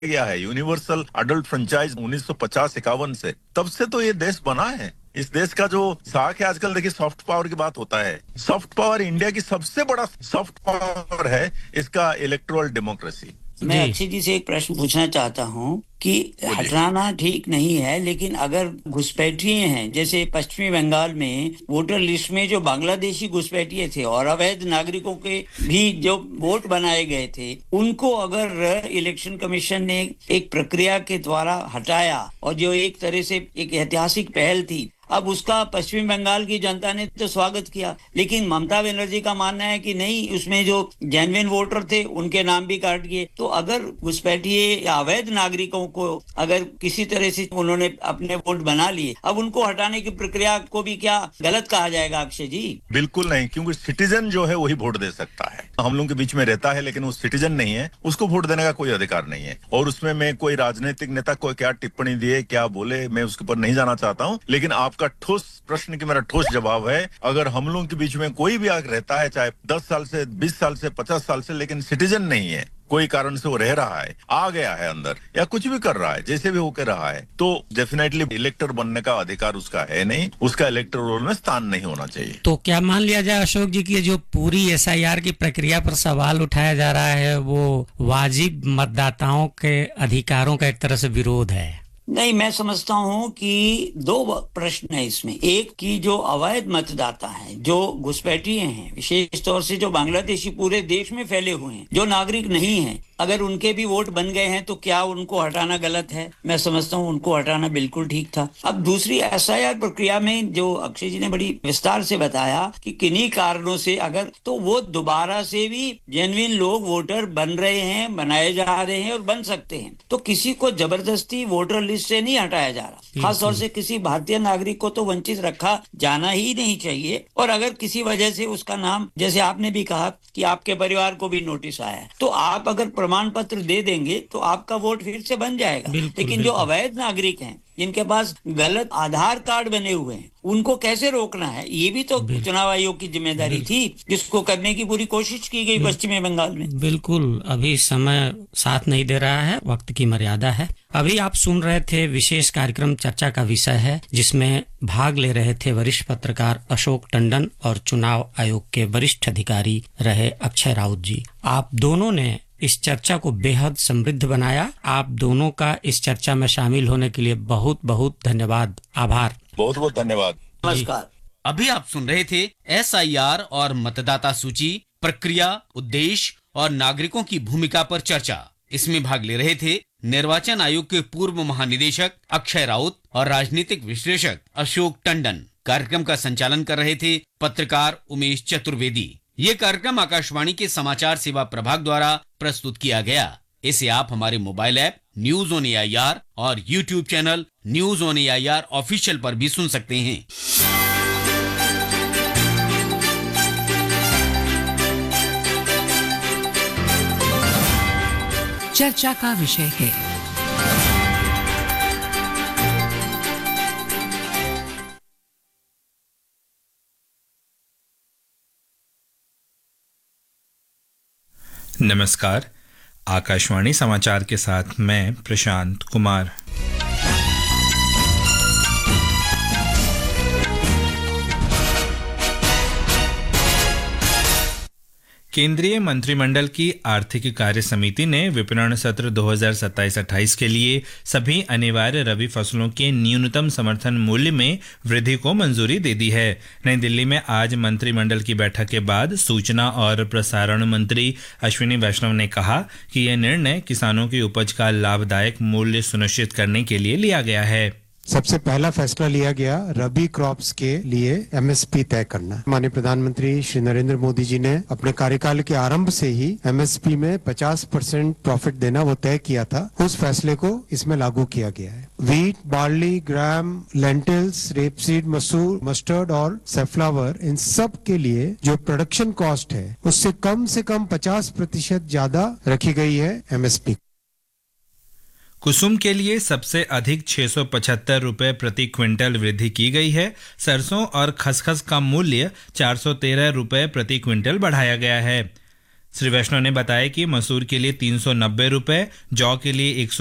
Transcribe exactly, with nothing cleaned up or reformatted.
गया है universal adult franchise उन्नीस सौ पचास इक्यावन से, तब से तो ये देश बना है। इस देश का जो साख है, आजकल देखिए सॉफ्ट पावर की बात होता है, सॉफ्ट पावर इंडिया की सबसे बड़ा सॉफ्ट पावर है इसका इलेक्टोरल डेमोक्रेसी। मैं अक्षय जी से एक प्रश्न पूछना चाहता हूँ कि हटाना ठीक नहीं है, लेकिन अगर घुसपैठिए हैं, जैसे पश्चिमी बंगाल में वोटर लिस्ट में जो बांग्लादेशी घुसपैठिए थे और अवैध नागरिकों के भी जो वोट बनाए गए थे, उनको अगर इलेक्शन कमीशन ने एक प्रक्रिया के द्वारा हटाया और जो एक तरह से एक ऐतिहासिक पहल थी, अब उसका पश्चिमी बंगाल की जनता ने तो स्वागत किया, लेकिन ममता बनर्जी का मानना है कि नहीं, उसमें जो जेन्युइन वोटर थे उनके नाम भी काट दिए। तो अगर घुसपैठिए या अवैध नागरिकों को अगर किसी तरह से उन्होंने अपने वोट बना लिए, अब उनको हटाने की प्रक्रिया को भी क्या गलत कहा जाएगा अक्षय जी? बिल्कुल नहीं, क्योंकि सिटीजन जो है वही वोट दे सकता है। हम लोगों के बीच में रहता है लेकिन वो सिटीजन नहीं है, उसको वोट देने का कोई अधिकार नहीं है। और उसमें मैं कोई राजनीतिक नेता को क्या टिप्पणी दिए, क्या बोले, मैं उसके ऊपर नहीं जाना चाहता हूँ, लेकिन आपका ठोस प्रश्न की मेरा ठोस जवाब है, अगर हम लोगों के बीच में कोई भी आग रहता है, चाहे दस साल से, बीस साल से, पचास साल से, लेकिन सिटीजन नहीं है, कोई कारण से वो रह रहा है, आ गया है अंदर या कुछ भी कर रहा है, जैसे भी होकर रहा है, तो डेफिनेटली इलेक्टर बनने का अधिकार उसका है नहीं, उसका इलेक्टर रोल में स्थान नहीं होना चाहिए। तो क्या मान लिया जाए अशोक जी की जो पूरी एस आई आर की प्रक्रिया पर सवाल उठाया जा रहा है वो वाजिब मतदाताओं के अधिकारों का एक तरह से विरोध है? नहीं, मैं समझता हूं कि दो प्रश्न है इसमें। एक कि जो अवैध मतदाता हैं, जो घुसपैठिए हैं, विशेष तौर से जो बांग्लादेशी पूरे देश में फैले हुए हैं, जो नागरिक नहीं हैं, अगर उनके भी वोट बन गए हैं तो क्या उनको हटाना गलत है? मैं समझता हूं उनको हटाना बिल्कुल ठीक था। अब दूसरी एस आई आर प्रक्रिया में जो अक्षय जी ने बड़ी विस्तार से बताया कि किन्हीं कारणों से अगर, तो वो दोबारा से भी जेन्युइन लोग वोटर बन रहे हैं, बनाए जा रहे हैं और बन सकते हैं, तो किसी को जबरदस्ती वोटर लिस्ट से नहीं हटाया जा रहा। खास तौर से किसी भारतीय नागरिक को तो वंचित रखा जाना ही नहीं चाहिए। और अगर किसी वजह से उसका नाम, जैसे आपने भी कहा कि आपके परिवार को भी नोटिस आया है, तो आप अगर प्रमाण पत्र दे देंगे तो आपका वोट फिर से बन जाएगा। लेकिन जो अवैध नागरिक हैं, जिनके पास गलत आधार कार्ड बने हुए हैं, उनको कैसे रोकना है? ये भी तो चुनाव आयोग की जिम्मेदारी थी, जिसको करने की पूरी कोशिश की गई पश्चिमी बंगाल में। बिल्कुल, अभी समय साथ नहीं दे रहा है, वक्त की मर्यादा है। अभी आप सुन रहे थे विशेष कार्यक्रम चर्चा का विषय है, जिसमें भाग ले रहे थे वरिष्ठ पत्रकार अशोक टंडन और चुनाव आयोग के वरिष्ठ अधिकारी रहे अक्षय राउत जी। आप दोनों ने इस चर्चा को बेहद समृद्ध बनाया। आप दोनों का इस चर्चा में शामिल होने के लिए बहुत बहुत धन्यवाद, आभार। बहुत बहुत धन्यवाद, नमस्कार। अभी आप सुन रहे थे एस आई आर और मतदाता सूची, प्रक्रिया, उद्देश्य और नागरिकों की भूमिका पर चर्चा। इसमें भाग ले रहे थे निर्वाचन आयोग के पूर्व महानिदेशक अक्षय राउत और राजनीतिक विश्लेषक अशोक टंडन। कार्यक्रम का संचालन कर रहे थे पत्रकार उमेश चतुर्वेदी। ये कार्यक्रम आकाशवाणी के समाचार सेवा प्रभाग द्वारा प्रस्तुत किया गया। इसे आप हमारे mobile app news on A I R और YouTube channel news on A I R official पर भी सुन सकते हैं। चर्चा का विषय है नमस्कार। आकाशवाणी समाचार के साथ मैं प्रशांत कुमार। केंद्रीय मंत्रिमंडल की आर्थिक कार्य समिति ने विपणन सत्र दो हज़ार सत्ताईस अट्ठाईस के लिए सभी अनिवार्य रबी फसलों के न्यूनतम समर्थन मूल्य में वृद्धि को मंजूरी दे दी है। नई दिल्ली में आज मंत्रिमंडल की बैठक के बाद सूचना और प्रसारण मंत्री अश्विनी वैष्णव ने कहा कि यह निर्णय किसानों की उपज का लाभदायक मूल्य सुनिश्चित करने के लिए लिया गया है। सबसे पहला फैसला लिया गया रबी क्रॉप्स के लिए एम एस पी तय करना। माननीय प्रधानमंत्री श्री नरेंद्र मोदी जी ने अपने कार्यकाल के आरंभ से ही एम एस पी में पचास परसेंट प्रॉफिट देना वो तय किया था। उस फैसले को इसमें लागू किया गया है। वीट, बार्ली, ग्राम, लेंटिल्स, रेपसीड, मसूर, मस्टर्ड और सेफ्लावर, इन सब के लिए जो प्रोडक्शन कॉस्ट है उससे कम से कम पचास प्रतिशत ज्यादा रखी गई है एम एस पी। कुसुम के लिए सबसे अधिक छह सौ पचहत्तर रुपए प्रति क्विंटल वृद्धि की गई है। सरसों और खसखस का मूल्य चार सौ तेरह रुपए प्रति क्विंटल बढ़ाया गया है। श्री वैष्णव ने बताया कि मसूर के लिए तीन सौ नब्बे रुपए, जौ के लिए एक सौ